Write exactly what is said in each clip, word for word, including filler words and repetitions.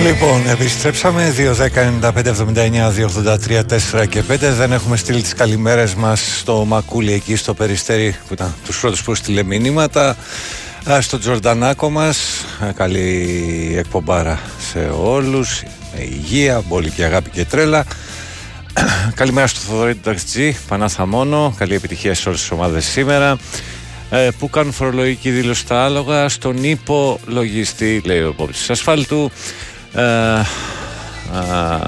Λοιπόν, επιστρέψαμε δύο δέκα ενενήντα πέντε εβδομήντα εννιά δύο ογδόντα τρία τέσσερα και πέντε. Δεν έχουμε στείλει τις καλημέρες μας στο Μακούλι εκεί στο Περιστέρι που ήταν τους πρώτους που στείλε μηνύματα. Στο Τζορντανάκο μας, καλή εκπομπάρα σε όλους, με υγεία, μπόλικη αγάπη και τρέλα. Καλημέρα στο Θοδωρή του Ταξιτζή, Πανάθα μόνο, καλή επιτυχία σε όλες τις ομάδες σήμερα. Ε, που κάνουν φορολογική δήλωση στα άλογα, στον υπολογιστή, λέει ο υπόπτης ασφάλτου. Ε, α,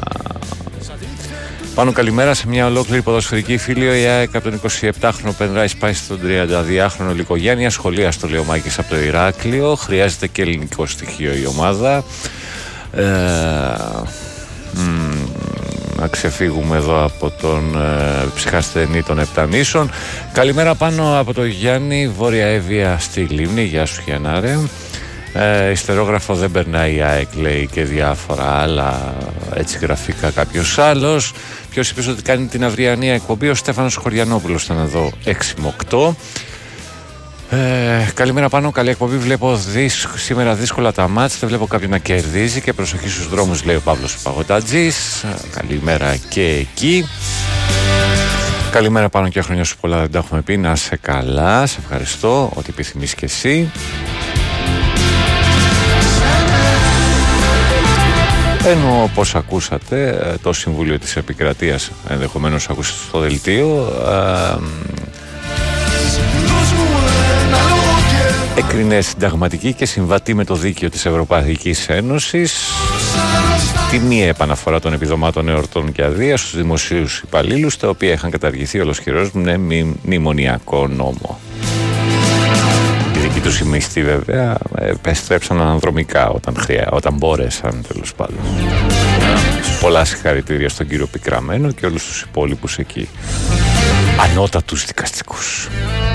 Πάνω καλημέρα σε μια ολόκληρη ποδοσφαιρική φίλιο. Η ΑΕΚ από τον εικοσιεπτάχρονο Πενράι πάει στον τριανταδυάχρονο Λικογιάννη. Ασχολία στο λέει ο Μάκης από το Ηράκλειο. Χρειάζεται και ελληνικό στοιχείο η ομάδα. Ε, μ, να ξεφύγουμε εδώ από τον ε, ψυχασθενή των Επτανήσων. Καλημέρα πάνω από το Γιάννη, Βόρεια Εύβοια στη Λίμνη. Γεια σου Γιαννάρε. Ε, ιστερόγραφο δεν περνάει η ΑΕΚ, λέει, και διάφορα άλλα, έτσι γραφικά κάποιος άλλος. Ποιος είπε ότι κάνει την αυριανή εκπομπή? Ο Στέφανος Χωριανόπουλος ήταν εδώ έξι με οκτώ. Ε, καλημέρα πάνω, καλή εκπομπή. Βλέπω δυσ... σήμερα δύσκολα τα μάτς, δεν βλέπω κάποιον να κερδίζει και προσοχή στους δρόμους, λέει ο Παύλος Παγωτατζής. Καλημέρα και εκεί. Καλημέρα πάνω και χρόνια σου πολλά, δεν τα έχουμε πει. Να είσαι καλά, σε ευχαριστώ, ό,τι επιθυμείς και εσύ. Ενώ όπως ακούσατε το Συμβούλιο της Επικρατείας, ενδεχομένως ακούσατε στο δελτίο, ε, έκρινε συνταγματική και συμβατή με το δίκαιο της Ευρωπαϊκής Ένωσης τη μία επαναφορά των επιδομάτων εορτών και αδείας στους δημοσίους υπαλλήλους, τα οποία είχαν καταργηθεί ολοσχερώς με μνημονιακό νόμο. Οι δικοί τους οι μισθοί βέβαια επέστρεψαν αναδρομικά όταν, χρειά, όταν μπόρεσαν, τέλος πάντων. Πολλά συγχαρητήρια στον κύριο Πικραμένο και όλους τους υπόλοιπους εκεί ανώτατους δικαστικούς.